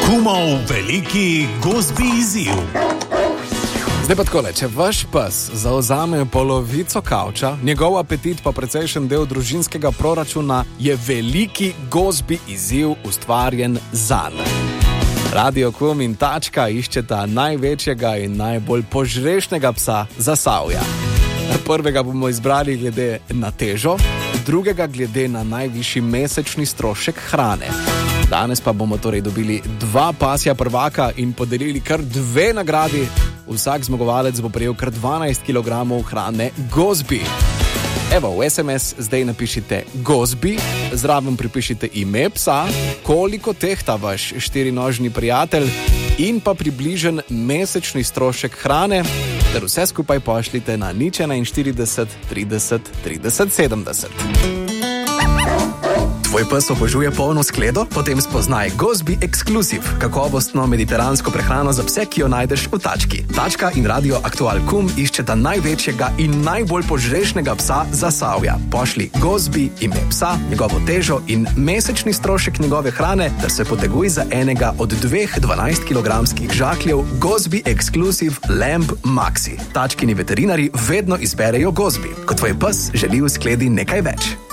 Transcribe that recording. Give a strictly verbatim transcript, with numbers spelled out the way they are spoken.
Kumov veliki gozbi izziv. Zdaj pa takole, če vaš pes zauzame polovico kavča, njegov apetit pa precejšen del družinskega proračuna, je veliki gozbi izziv ustvarjen zanj. Radio Kum in Tačka iščeta največjega in najbolj požrešnega psa Zasavja. Prvega bomo izbrali glede na težo, drugega glede na najvišji mesečni strošek hrane. Danes pa bomo torej dobili dva pasja prvaka in podelili kar dve nagradi. Vsak zmagovalec bo prejel kar dvanajst kilogramov hrane gozbi. Evo, v es em es zdaj napišite gozbi, zraven pripišite ime psa, koliko tehta vaš štirinožni prijatelj in pa približen mesečni strošek hrane, ter vse skupaj pošljite na nič enainštirideset trideset trideset sedemdeset. Tvoj pes obožuje polno skledo? Potem spoznaj Gozbi Exclusive, kakovostno mediteransko prehrano za pse, ki jo najdeš v Tački. Tačka in Radio Aktual Kum iščeta največjega in najbolj požrešnega psa Zasavja. Pošli Gozbi, ime psa, njegovo težo in mesečni strošek njegove hrane, ter se poteguj za enega od dveh dvanajstkilogramskih žakljev Gozbi Exclusive Lamb Maxi. Tačkini veterinari vedno izberejo Gozbi, ko tvoj pes želi v skledi nekaj več.